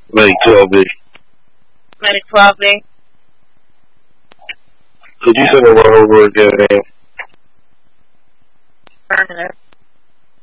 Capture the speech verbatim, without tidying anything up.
Medic twelve B. Medic twelve B. Could you send a run over again, man?